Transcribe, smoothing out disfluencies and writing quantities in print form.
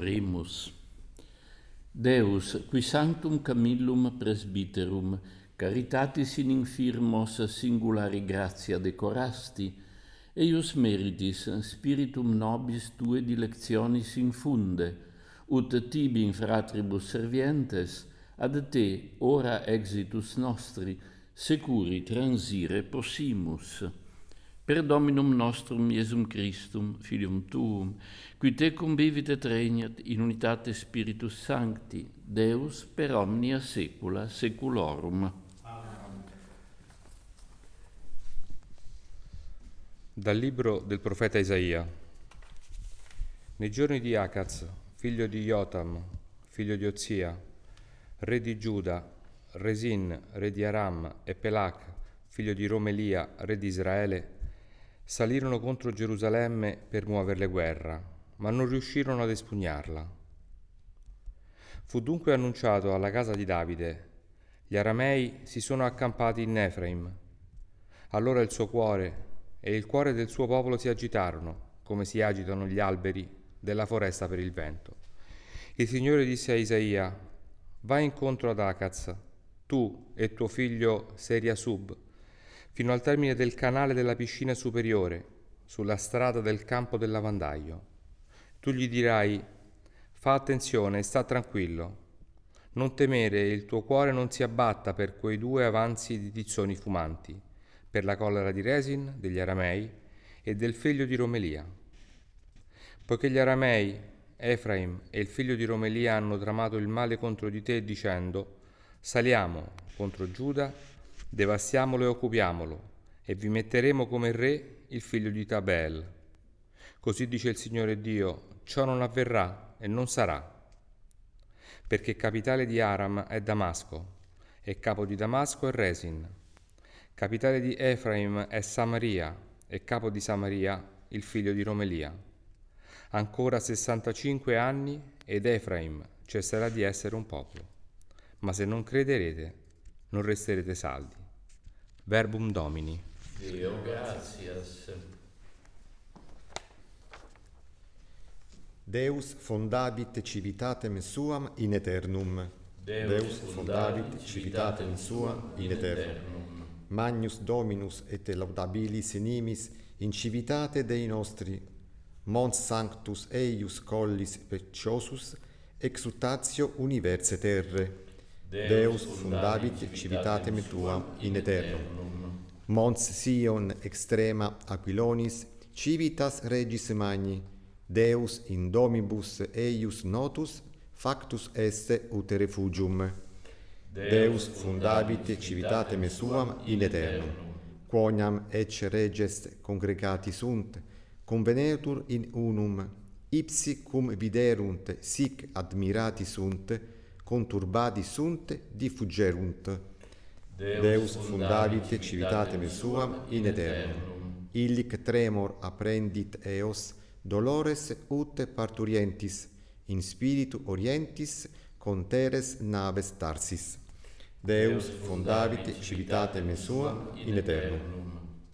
Oremus. Deus, qui sanctum Camillum presbyterum, caritatis in infirmos singulari gratia decorasti, eius meritis spiritum nobis tue dilectionis infunde, ut tibi in fratribus servientes, ad te ora exitus nostri, securi transire possimus. Per Dominum nostrum Iesum Christum, Filium Tuum, qui te convivit et regnat in unitate Spiritus Sancti, Deus per omnia saecula saeculorum. Amen. Dal libro del profeta Isaia. Nei giorni di Acaz, figlio di Jotam, figlio di Ozia, re di Giuda, Resin, re di Aram, e Pelac, figlio di Romelia, re di Israele, salirono contro Gerusalemme per muoverle guerra, ma non riuscirono ad espugnarla. Fu dunque annunciato alla casa di Davide: gli aramei si sono accampati in Efraim. Allora il suo cuore e il cuore del suo popolo si agitarono, come si agitano gli alberi della foresta per il vento. Il Signore disse a Isaia: vai incontro ad Acaz, tu e tuo figlio Seriasub, fino al termine del canale della piscina superiore, sulla strada del campo del lavandaio. Tu gli dirai: fa attenzione e sta tranquillo. Non temere, il tuo cuore non si abbatta per quei due avanzi di tizzoni fumanti, per la collera di Resin, degli aramei, e del figlio di Romelia. Poiché gli aramei, Efraim e il figlio di Romelia hanno tramato il male contro di te, dicendo: saliamo contro Giuda, devastiamolo e occupiamolo, e vi metteremo come re il figlio di Tabel. Così dice il Signore Dio: ciò non avverrà e non sarà, perché capitale di Aram è Damasco, e capo di Damasco è Resin. Capitale di Efraim è Samaria, e capo di Samaria il figlio di Romelia. Ancora 65 anni ed Efraim cesserà di essere un popolo. Ma se non crederete, non resterete saldi. Verbum Domini. Deo gratias. Deus fondabit civitatem suam in aeternum. Deus fondabit civitatem suam in aeternum. Magnus Dominus et laudabilis nimis in civitate Dei nostri. Mons sanctus eius collis preciosus, exultatio universe terre. Deus fundabit civitatem tuam in aeternum. Mons Sion extrema Aquilonis, civitas regis magni. Deus in domibus eius notus, factus est ut refugium. Deus fundabit civitatem suam in aeternum. Quoniam ecce reges congregati sunt, convenetur in unum, ipsi cum viderunt, sic admirati sunt, conturbati sunt, diffugerunt. Deus fundabit civitatem suam in aeternum. Illic tremor apprendit eos, dolores ut parturientis, in spiritu orientis, conteres naves tarsis. Deus fundabit civitatem suam in aeternum.